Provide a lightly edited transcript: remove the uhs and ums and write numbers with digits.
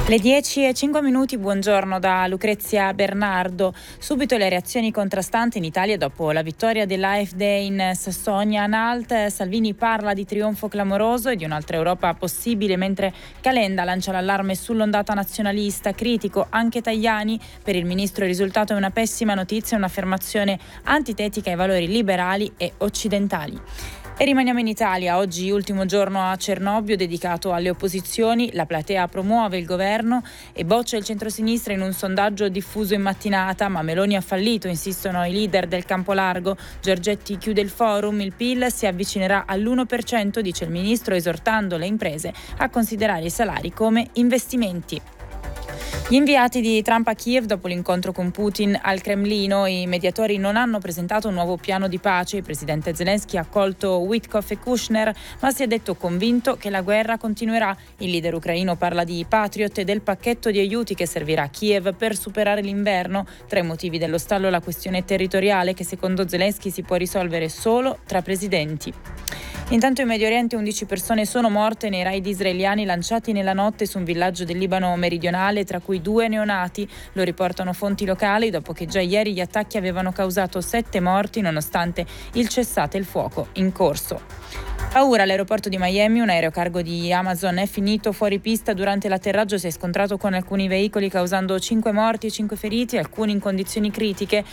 Le 10:05, buongiorno da Lucrezia Bernardo. Subito le reazioni contrastanti in Italia dopo la vittoria dell'AfD in Sassonia-Anhalt. Salvini parla di trionfo clamoroso e di un'altra Europa possibile, mentre Calenda lancia l'allarme sull'ondata nazionalista. Critico anche Tajani, per il ministro il risultato è una pessima notizia, un'affermazione antitetica ai valori liberali e occidentali. E rimaniamo in Italia, oggi ultimo giorno a Cernobbio dedicato alle opposizioni, la platea promuove il governo e boccia il centrosinistra in un sondaggio diffuso in mattinata, ma Meloni ha fallito, insistono i leader del campo largo. Giorgetti chiude il forum, il PIL si avvicinerà all'1%, dice il ministro, esortando le imprese a considerare i salari come investimenti. Gli inviati di Trump a Kiev dopo l'incontro con Putin al Cremlino, i mediatori non hanno presentato un nuovo piano di pace. Il presidente Zelensky ha accolto Witkoff e Kushner, ma si è detto convinto che la guerra continuerà. Il leader ucraino parla di Patriot e del pacchetto di aiuti che servirà a Kiev per superare l'inverno. Tra i motivi dello stallo la questione territoriale, che secondo Zelensky si può risolvere solo tra presidenti. Intanto in Medio Oriente 11 persone sono morte nei raid israeliani lanciati nella notte su un villaggio del Libano meridionale, tra cui 2 neonati. Lo riportano fonti locali dopo che già ieri gli attacchi avevano causato 7 morti nonostante il cessate il fuoco in corso. Paura all'aeroporto di Miami, un aereo cargo di Amazon è finito fuori pista durante l'atterraggio, si è scontrato con alcuni veicoli causando 5 morti e 5 feriti, alcuni in condizioni critiche.